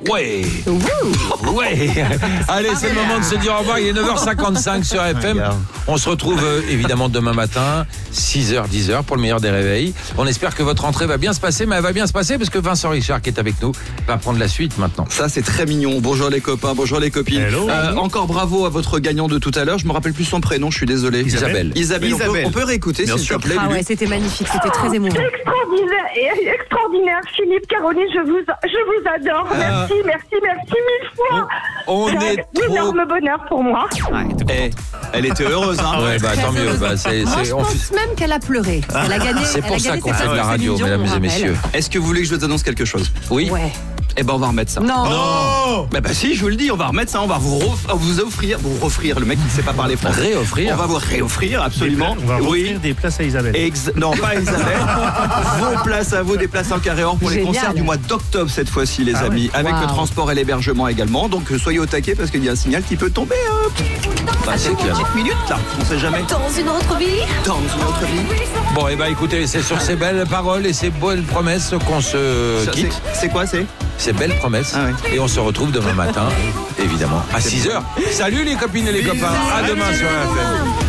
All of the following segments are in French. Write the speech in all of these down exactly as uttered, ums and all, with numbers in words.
Ouais. Ouais. Allez, c'est le moment de se dire au revoir. Il est neuf heures cinquante-cinq sur F M. On se retrouve euh, évidemment demain matin, six heures, dix heures pour le meilleur des réveils. On espère que votre rentrée va bien se passer, mais elle va bien se passer parce que Vincent Richard, qui est avec nous, va prendre la suite maintenant. Ça, c'est très mignon. Bonjour les copains, bonjour les copines. Euh, encore bravo à votre gagnant de tout à l'heure. Je me rappelle plus son prénom, je suis désolé. Isabelle. Isabelle, on, Isabelle. Peut, on peut réécouter Bien s'il sûr. te plaît. Ah Lulu. ouais, c'était magnifique, c'était très émouvant. Extraordinaire, et extraordinaire, Philippe, Caroline, je vous, je vous adore. Merci, merci, merci mille fois. On C'est est un trop... énorme bonheur pour moi. Eh, elle était heureuse, hein. Ouais, bah tant mieux. Bah, c'est, Moi, c'est, je on pense fait- même qu'elle a pleuré. Elle a gagné. c'est elle a pour ça gagné qu'on ses fait de la places radio, Céline Dion, mesdames on et rappelle. messieurs. Est-ce que vous voulez que je vous annonce quelque chose? Oui. Ouais. Eh ben, on va remettre ça. Non. Bah, bah si, je vous le dis, on va remettre ça, on va vous, re- vous offrir, vous offrir, le mec qui ne sait pas parler français. Réoffrir. On va vous réoffrir, absolument. On va oui. offrir des places à Isabelle. Ex- non, pas Isabelle. Vos places à vous, des places en carré or pour les Génial. concerts du mois d'octobre cette fois-ci, les Ah amis, avec Wow. le transport et l'hébergement également. Donc euh, soyez au taquet parce qu'il y a un signal qui peut tomber. Euh, Bah, c'est clair. petite minute là, on sait jamais. Dans une autre vie. Dans une autre vie. Bon, et bah écoutez, c'est sur ces belles paroles et ces belles promesses qu'on se Ça, quitte. c'est- C'est quoi, c'est Ces belles promesses. Ah oui. Et on se retrouve demain matin, évidemment, à six heures. Salut les copines et les copains. À demain sur F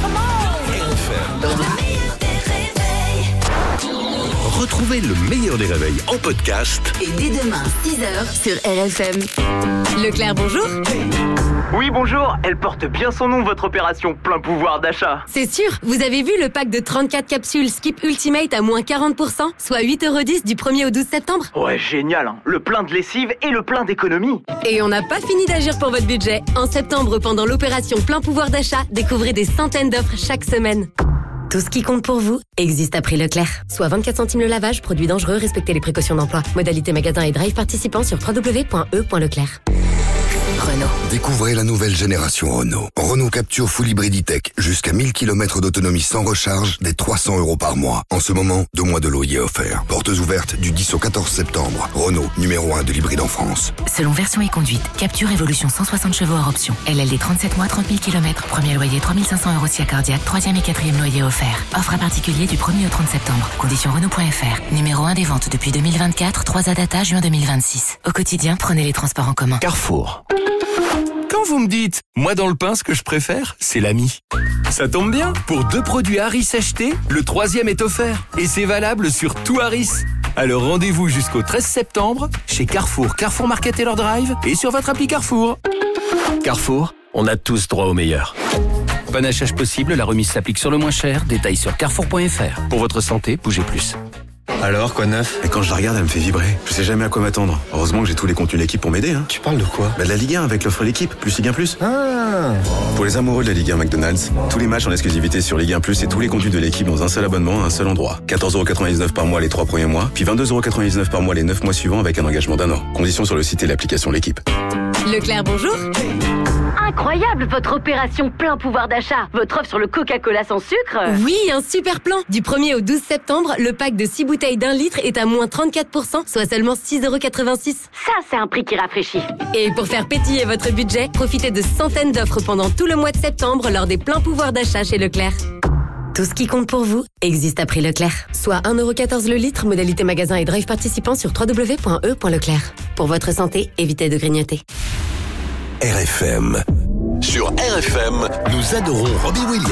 M. Retrouvez le meilleur des réveils en podcast Et dès demain, six heures sur R F M. Leclerc, bonjour. Oui, bonjour, elle porte bien son nom, votre opération plein pouvoir d'achat. C'est sûr, vous avez vu le pack de trente-quatre capsules Skip Ultimate à moins quarante pour cent, soit huit euros dix du premier au douze septembre. Ouais, génial, hein. Le plein de lessive et le plein d'économie. Et on n'a pas fini d'agir pour votre budget. En septembre, pendant l'opération plein pouvoir d'achat, découvrez des centaines d'offres chaque semaine. Tout ce qui compte pour vous existe à prix Leclerc. Soit vingt-quatre centimes le lavage, produit dangereux, respectez les précautions d'emploi. Modalité magasin et drive participant sur w w w point e point leclerc. Renault. Découvrez la nouvelle génération Renault. Renault Capture Full Hybrid E-Tech. Jusqu'à mille kilomètres d'autonomie sans recharge, dès trois cents euros par mois. En ce moment, deux mois de loyer offerts. Portes ouvertes du dix au quatorze septembre. Renault, numéro un de l'hybride en France. Selon version et conduite, Capture Evolution cent soixante chevaux hors option. L L D trente-sept mois, trente mille kilomètres. Premier loyer trois mille cinq cents euros si cardiaque. Troisième et quatrième loyer offert. Offre à particulier du premier au trente septembre. Condition Renault point F R. Numéro un des ventes depuis deux mille vingt-quatre. trois A data juin deux mille vingt-six. Au quotidien, prenez les transports en commun. Carrefour. Quand vous me dites, moi dans le pain, ce que je préfère, c'est l'ami. Ça tombe bien, pour deux produits Harris achetés, le troisième est offert. Et c'est valable sur tout Harris. Alors rendez-vous jusqu'au treize septembre chez Carrefour, Carrefour Market et leur Drive et sur votre appli Carrefour. Carrefour, on a tous droit au meilleur. Panachage possible, la remise s'applique sur le moins cher. Détails sur carrefour point F R. Pour votre santé, bougez plus. Alors, quoi de neuf? Et quand je la regarde, elle me fait vibrer. Je sais jamais à quoi m'attendre. Heureusement que j'ai tous les contenus de l'équipe pour m'aider, hein. Tu parles de quoi? Bah de la Ligue un avec l'offre l'équipe, plus Ligue un plus. Ah. Pour les amoureux de la Ligue un McDonald's, tous les matchs en exclusivité sur Ligue un plus et tous les contenus de l'équipe dans un seul abonnement à un seul endroit. quatorze euros quatre-vingt-dix-neuf par mois les trois premiers mois, puis vingt-deux euros quatre-vingt-dix-neuf par mois les neuf mois suivants avec un engagement d'un an. Conditions sur le site et l'application l'équipe. Leclerc, bonjour. Incroyable, votre opération plein pouvoir d'achat. Votre offre sur le Coca-Cola sans sucre. Oui, un super plan. Du premier au douze septembre, le pack de six bouteilles d'un litre est à moins trente-quatre pour cent, soit seulement six euros quatre-vingt-six. Ça, c'est un prix qui rafraîchit. Et pour faire pétiller votre budget, profitez de centaines d'offres pendant tout le mois de septembre lors des pleins pouvoirs d'achat chez Leclerc. Tout ce qui compte pour vous existe à prix Leclerc. Soit un euro quatorze le litre, modalité magasin et drive participant sur w w w point e point leclerc. Pour votre santé, évitez de grignoter. R F M. Sur R F M, nous adorons Robbie Williams.